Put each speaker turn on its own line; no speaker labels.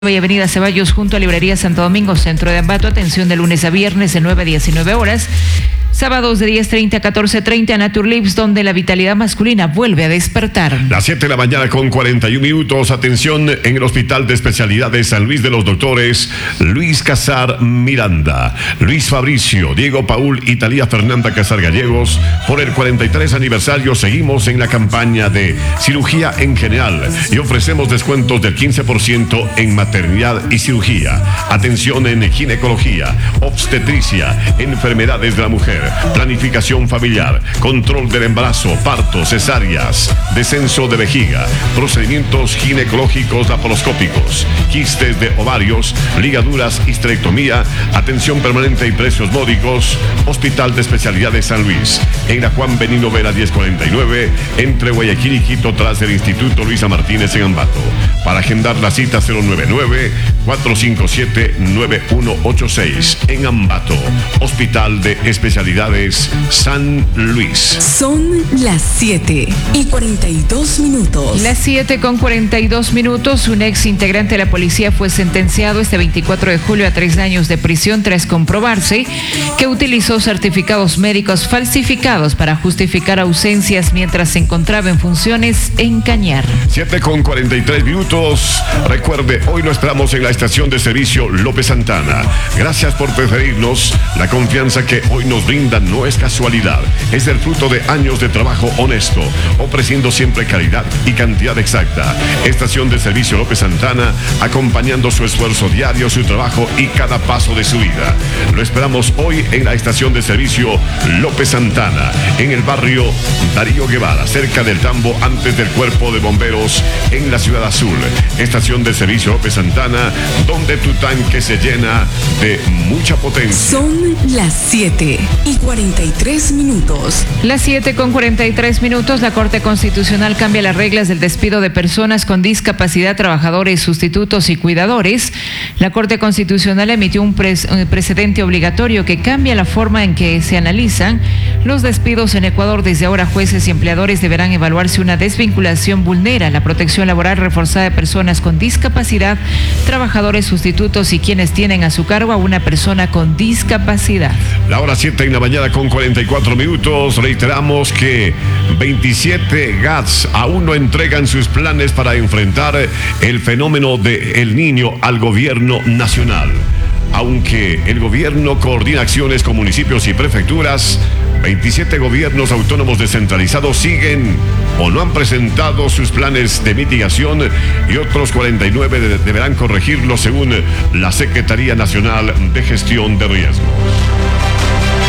y Avenida Ceballos junto a Librería Santo Domingo, centro de Ambato. Atención de lunes a viernes de 9 a 19 horas. Sábados de 10:30 a 14:30 Naturlips, donde la vitalidad masculina vuelve a despertar.
Las 7 de la mañana con 41 minutos. Atención en el Hospital de Especialidades San Luis de los doctores Luis Casar Miranda, Luis Fabricio, Diego Paul y Talía Fernanda Casar Gallegos. Por el 43 aniversario seguimos en la campaña de cirugía en general y ofrecemos descuentos del 15% en maternidad y cirugía. Atención en ginecología, obstetricia, enfermedades de la mujer, planificación familiar, control del embarazo, partos, cesáreas, descenso de vejiga, procedimientos ginecológicos laparoscópicos, quistes de ovarios, ligaduras, histerectomía, atención permanente y precios módicos. Hospital de Especialidades San Luis, en la Juan Benino Vera 1049, entre Guayaquil y Quito, tras el Instituto Luisa Martínez en Ambato. Para agendar la cita 099-457-9186 en Ambato. Hospital de Especialidades San Luis.
Son las 7:42.
Las 7:42. Un ex integrante de la policía fue sentenciado este 24 de julio a 3 años de prisión tras comprobarse que utilizó certificados médicos falsificados para justificar ausencias mientras se encontraba en funciones en Cañar.
7:43. Recuerde, hoy lo esperamos en la estación de servicio López Santana. Gracias por preferirnos. La confianza que hoy nos brinda no es casualidad, es el fruto de años de trabajo honesto, ofreciendo siempre calidad y cantidad exacta. Estación de servicio López Santana, acompañando su esfuerzo diario, su trabajo y cada paso de su vida. Lo esperamos hoy en la estación de servicio López Santana, en el barrio Darío Guevara, cerca del Tambo, antes del Cuerpo de Bomberos, en la Ciudad Azul. Estación de servicio López Santana, donde tu tanque se llena de mucha potencia.
Son las 7:43.
Las 7:43. La Corte Constitucional cambia las reglas del despido de personas con discapacidad, trabajadores, sustitutos y cuidadores. La Corte Constitucional emitió un precedente obligatorio que cambia la forma en que se analizan los despidos en Ecuador. Desde ahora, jueces y empleadores deberán evaluar si una desvinculación vulnera la protección laboral reforzada de personas con discapacidad, trabajadores, sustitutos y quienes tienen a su cargo a una persona con discapacidad.
La hora 7 en la mañana con 44 minutos. Reiteramos que 27 GATS aún no entregan sus planes para enfrentar el fenómeno de El Niño al gobierno nacional. Aunque el gobierno coordina acciones con municipios y prefecturas, 27 gobiernos autónomos descentralizados siguen o no han presentado sus planes de mitigación y otros 49 deberán corregirlo según la Secretaría Nacional de Gestión de Riesgos.